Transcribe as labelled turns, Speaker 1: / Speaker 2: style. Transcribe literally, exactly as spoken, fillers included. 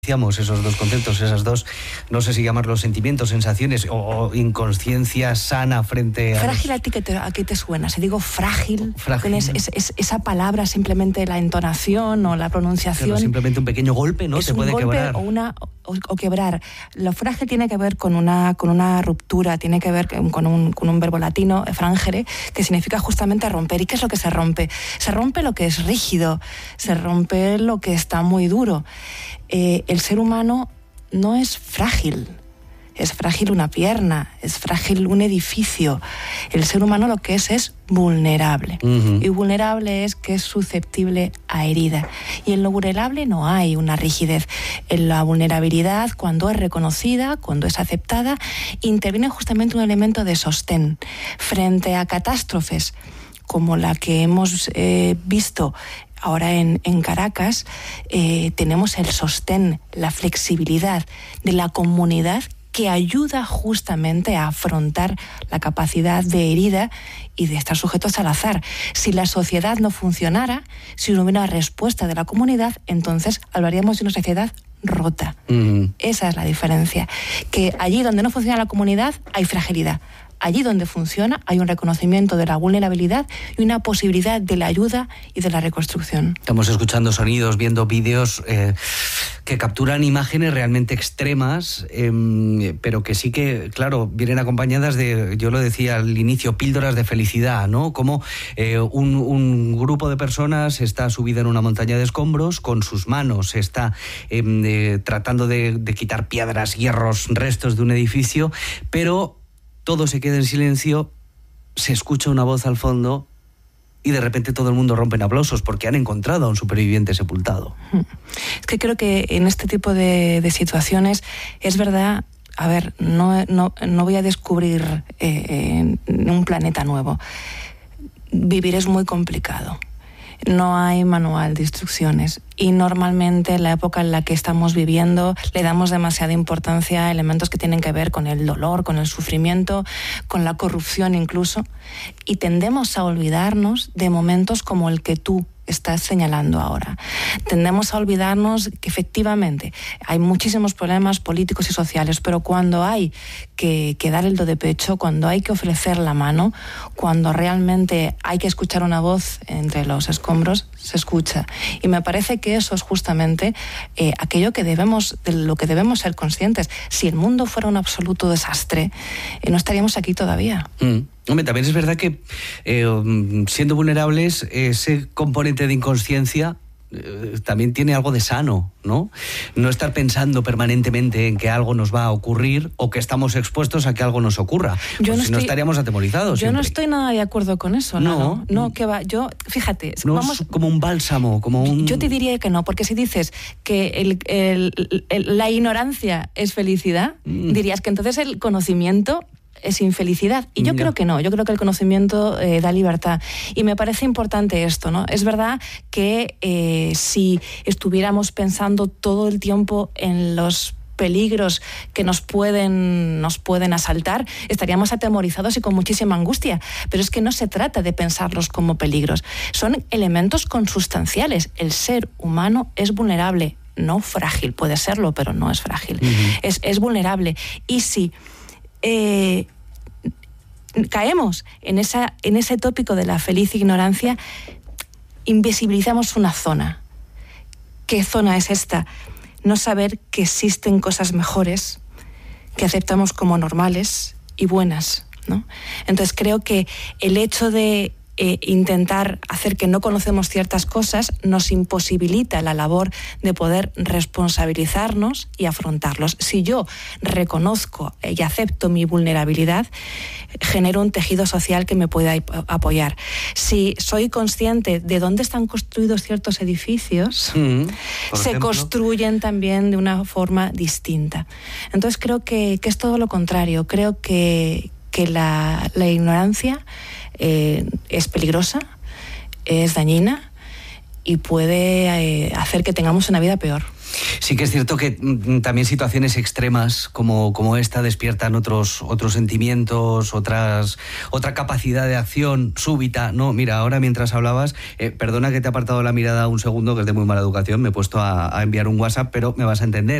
Speaker 1: diferenciamos esos dos conceptos, esas dos, no sé si llamarlos sentimientos, sensaciones o, o inconsciencia sana frente a...
Speaker 2: Frágil,
Speaker 1: los...
Speaker 2: ¿a ti qué te, a qué te suena? Si digo frágil,
Speaker 1: frágil.
Speaker 2: Es, es, es, esa palabra, simplemente la entonación o la pronunciación...
Speaker 1: Claro, simplemente un pequeño golpe, ¿no?
Speaker 2: Es
Speaker 1: Te
Speaker 2: un
Speaker 1: puede
Speaker 2: golpe
Speaker 1: quebrar.
Speaker 2: O, una, o, o quebrar. Lo frágil tiene que ver con una, con una ruptura, tiene que ver con un, con un verbo latino, frangere, que significa justamente romper. ¿Y qué es lo que se rompe? Se rompe lo que es rígido, se rompe lo que está muy duro. Eh, el ser humano no es frágil. Es frágil una pierna, es frágil un edificio. El ser humano lo que es es vulnerable. Uh-huh. Y vulnerable es que es susceptible a herida. Y en lo vulnerable no hay una rigidez. En la vulnerabilidad, cuando es reconocida, cuando es aceptada, interviene justamente un elemento de sostén. Frente a catástrofes como la que hemos eh, visto ahora en, en Caracas, eh, tenemos el sostén, la flexibilidad de la comunidad que ayuda justamente a afrontar la capacidad de herida y de estar sujetos al azar. Si la sociedad no funcionara, si no hubiera una respuesta de la comunidad, entonces hablaríamos de una sociedad rota. Mm. Esa es la diferencia. Que allí donde no funciona la comunidad hay fragilidad. Allí donde funciona hay un reconocimiento de la vulnerabilidad y una posibilidad de la ayuda y de la reconstrucción.
Speaker 1: Estamos escuchando sonidos, viendo vídeos eh, que capturan imágenes realmente extremas, eh, pero que sí que, claro, vienen acompañadas de, yo lo decía al inicio, píldoras de felicidad, ¿no? Como eh, un, un grupo de personas está subida en una montaña de escombros, con sus manos está eh, eh, tratando de, de quitar piedras, hierros, restos de un edificio, pero todo se queda en silencio, se escucha una voz al fondo y de repente todo el mundo rompe en aplausos porque han encontrado a un superviviente sepultado.
Speaker 2: Es que creo que en este tipo de, de situaciones es verdad, a ver, no, no, no voy a descubrir eh, un planeta nuevo. Vivir es muy complicado. No hay manual de instrucciones y normalmente en la época en la que estamos viviendo le damos demasiada importancia a elementos que tienen que ver con el dolor, con el sufrimiento, con la corrupción incluso, y tendemos a olvidarnos de momentos como el que tú estás señalando ahora. Tendemos a olvidarnos que efectivamente hay muchísimos problemas políticos y sociales, pero cuando hay que, que dar el do de pecho, cuando hay que ofrecer la mano, cuando realmente hay que escuchar una voz entre los escombros, se escucha. Y me parece que eso es justamente eh, aquello que debemos, de lo que debemos ser conscientes. Si el mundo fuera un absoluto desastre, eh, no estaríamos aquí todavía.
Speaker 1: Mm. Hombre, también es verdad que eh, siendo vulnerables, ese componente de inconsciencia eh, también tiene algo de sano, ¿no? No estar pensando permanentemente en que algo nos va a ocurrir o que estamos expuestos a que algo nos ocurra. Yo no, si estoy, no estaríamos atemorizados.
Speaker 2: Yo
Speaker 1: siempre.
Speaker 2: no estoy nada de acuerdo con eso. No, no, no que va. Yo, fíjate,
Speaker 1: no
Speaker 2: vamos,
Speaker 1: es como un bálsamo, como un.
Speaker 2: Yo te diría que no, porque si dices que el, el, el, la ignorancia es felicidad, mm. dirías que entonces el conocimiento es infelicidad. Y yo no. creo que no, yo creo que el conocimiento eh, da libertad. Y me parece importante esto, ¿no? Es verdad que eh, si estuviéramos pensando todo el tiempo en los peligros que nos pueden, nos pueden asaltar, estaríamos atemorizados y con muchísima angustia. Pero es que no se trata de pensarlos como peligros. Son elementos consustanciales. El ser humano es vulnerable, no frágil. Puede serlo, pero no es frágil. Uh-huh. Es, es vulnerable. Y si Eh, caemos en, esa, en ese tópico de la feliz ignorancia, invisibilizamos una zona. ¿Qué zona es esta? No saber que existen cosas mejores, que aceptamos como normales y buenas, ¿no? Entonces creo que el hecho de Eh, intentar hacer que no conocemos ciertas cosas nos imposibilita la labor de poder responsabilizarnos y afrontarlos. Si yo reconozco y acepto mi vulnerabilidad, genero un tejido social que me pueda apoyar. Si soy consciente de dónde están construidos ciertos edificios, mm, se ejemplo. construyen también de una forma distinta. Entonces creo que, que es todo lo contrario. Creo que, que la, la ignorancia Eh, es peligrosa, es dañina y puede eh, hacer que tengamos una vida peor.
Speaker 1: Sí que es cierto que mm, también situaciones extremas como, como esta despiertan otros, otros sentimientos, otras, otra capacidad de acción súbita. No, mira, ahora mientras hablabas, eh, perdona que te he apartado la mirada un segundo, que es de muy mala educación, me he puesto a, a enviar un WhatsApp, pero me vas a entender.